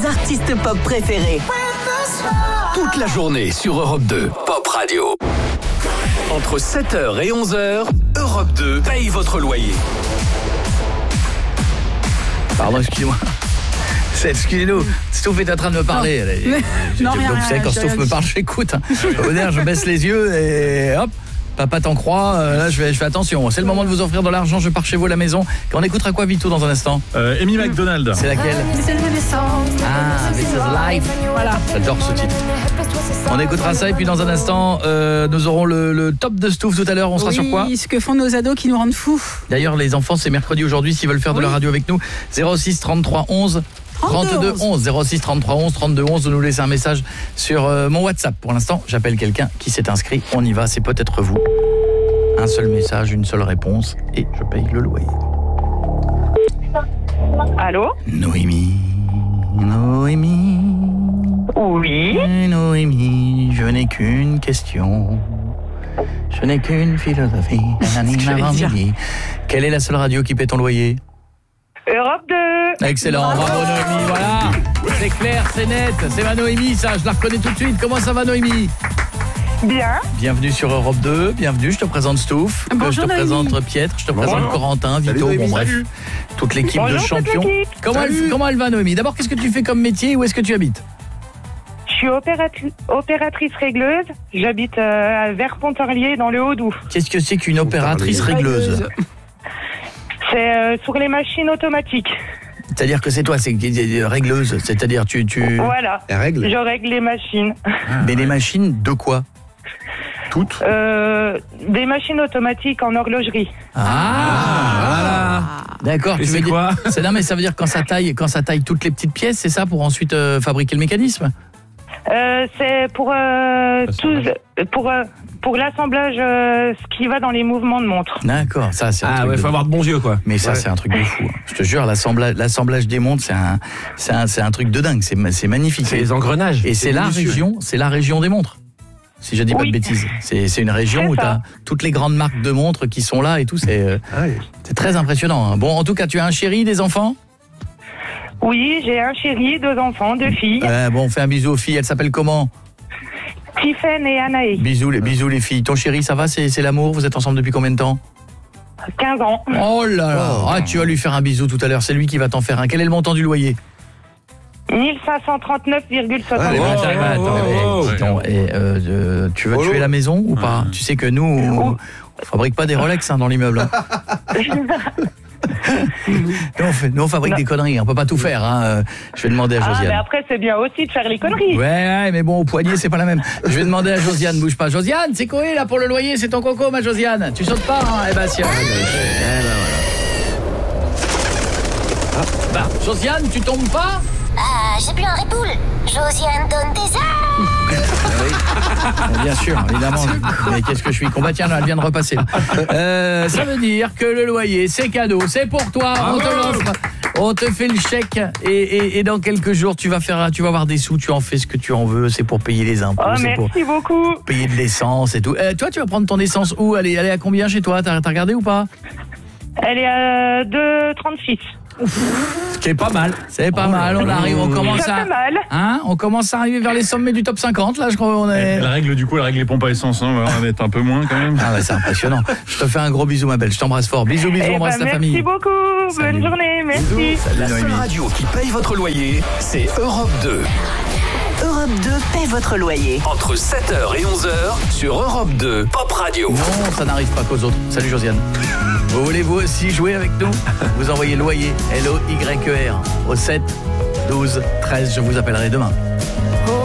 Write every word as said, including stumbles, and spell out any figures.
vos artistes pop préférés. Toute la journée sur Europe deux, Pop Radio. Entre sept heures et onze heures, Europe deux paye votre loyer. Pardon, excusez-moi. Excusez-nous, Stouff est en train de me parler. Non, je, non je, rien, vous savez, rien, quand j'ai Stouff rien me dit. parle, j'écoute. Je baisse les yeux et hop, papa t'en croit. Euh, là, je fais, je fais attention. C'est le moment de vous offrir de l'argent. Je pars chez vous à la maison. On écoutera quoi, Vito, dans un instant? euh, Amy McDonald. C'est laquelle? Ah, This is Life. Voilà. J'adore ce titre. On écoutera ça et puis dans un instant, euh, nous aurons le, le top de Stouff tout à l'heure. On sera Oui, sur quoi? ce que font nos ados qui nous rendent fous. D'ailleurs, les enfants, c'est mercredi aujourd'hui. S'ils veulent faire de Oui. la radio avec nous, zéro six trente-trois onze trente-deux onze, zéro six trente-trois onze trente-deux onze, de nous laisser un message sur euh, mon WhatsApp. Pour l'instant, j'appelle quelqu'un qui s'est inscrit. On y va, c'est peut-être vous. Un seul message, une seule réponse et je paye le loyer. Allô? Noémie, Noémie. Oui. Noémie, je n'ai qu'une question. Je n'ai qu'une philosophie. Quelle est la seule radio qui paie ton loyer? Europe deux. Excellent, bravo Noémie, voilà. C'est clair, c'est net, c'est ma Noémie, ça, je la reconnais tout de suite. Comment ça va Noémie? Bien. Bienvenue sur Europe deux, bienvenue, je te présente Stouff, Bonjour, je te Noémie. présente Pietre, je te Bonjour. présente Corentin, Salut, Vito, Noémie, bon bref, salut. toute l'équipe Bonjour, de toute champions. l'équipe. Comment elle, Salut. comment elle va Noémie? D'abord, qu'est-ce que tu fais comme métier? Où est-ce que tu habites? Je suis opératri- opératrice régleuse. J'habite euh, à Vers-Pontarlier dans le Haut-Doubs. Qu'est-ce que c'est qu'une opératrice régleuse? C'est euh, sur les machines automatiques. C'est-à-dire que c'est toi, c'est régleuse, c'est-à-dire tu... tu... Voilà. Elle règle. Je règle les machines. Mais les machines de quoi? Toutes. Euh, des machines automatiques en horlogerie. Ah, voilà. D'accord. Et tu c'est veux dire- quoi? c'est, non mais ça veut dire quand ça taille, quand ça taille toutes les petites pièces, c'est ça pour ensuite euh, fabriquer le mécanisme? Euh, c'est pour euh, tout, L'assemblage. pour euh, pour l'assemblage, euh, ce qui va dans les mouvements de montre. D'accord, ça c'est un Ah truc ouais, de- faut avoir de bons yeux quoi. Mais ça Ouais. c'est un truc de fou. hein. Je te jure, l'assemblage, l'assemblage des montres, c'est un, c'est un, c'est un truc de dingue. C'est, c'est magnifique. C'est les engrenages. Et c'est la minutieux. région, c'est la région des montres. Si je dis pas Oui. de bêtises, c'est, c'est une région C'est où tu ça. as toutes les grandes marques de montres qui sont là et tout. C'est, euh, Ah oui. c'est très impressionnant. hein. Bon, en tout cas, tu as un chéri, des enfants? Oui, j'ai un chéri, deux enfants, deux filles, Euh, bon, on fait un bisou aux filles. Elles s'appellent comment? Tiffen et Anaïs, Bisous, les bisous les filles. Ton chéri, ça va? C'est, c'est l'amour? Vous êtes ensemble depuis combien de temps? quinze ans. Oh là là. Ah, tu vas lui faire un bisou tout à l'heure. C'est lui qui va t'en faire un. Quel est le montant du loyer? mille cinq cent trente-neuf virgule soixante. Oh, Attends, oh, attends, oh, mais, dis donc, et, euh, euh, tu veux Oh. tuer la maison ou pas? Tu sais que nous, on, on fabrique pas des Rolex hein, dans l'immeuble. hein. nous, on fait- nous, on fabrique des conneries. On peut pas tout faire. Hein. Euh, Je vais demander à Ah, mais Josiane. après, c'est bien aussi de faire les conneries. Ouais, ouais, mais bon, au poignet, c'est pas la même. Je vais demander à Josiane, bouge pas. Josiane, c'est quoi là pour le loyer? C'est ton coco, ma Josiane. Tu sautes pas, hein? Eh ben, si. Eh ben, voilà. Bah, Josiane, tu tombes pas? Ah, j'ai plus un répoule. Josiane donne des Ah oui. Bien sûr, évidemment. Mais qu'est-ce que je suis con? Bah tiens, là, elle vient de repasser. là. Euh, ça veut dire que le loyer, c'est cadeau, c'est pour toi, on te l'offre. On te fait le chèque et, et, et dans quelques jours, tu vas faire, tu vas avoir des sous, tu en fais ce que tu en veux, c'est pour payer les impôts, Oh, c'est pour merci beaucoup. payer de l'essence et tout. Euh, toi, tu vas prendre ton essence où? Elle est, elle est à combien chez toi? T'as, t'as regardé ou pas? Elle est à deux trente-six. Ce qui est pas mal. C'est pas mal, on arrive, on commence Ça à... fait mal. Hein, on commence à arriver vers les sommets du top cinquante, là, je crois qu'on est... La règle du coup, la règle les pompes à essence, hein, on va être un peu moins quand même. Ah ouais, c'est impressionnant. Je te fais un gros bisou, ma belle. Je t'embrasse fort. Bisous, bisous, Eh embrasse ben, ta merci famille. beaucoup. Salut. Bonne journée. Merci. La seule radio qui paye votre loyer, c'est Europe deux. Europe deux paie votre loyer. Entre sept heures et onze heures, sur Europe deux, Pop Radio. Non, ça n'arrive pas qu'aux autres. Salut Josiane. Vous voulez vous aussi jouer avec nous? Vous envoyez loyer, L O Y E R, au sept douze treize. Je vous appellerai demain.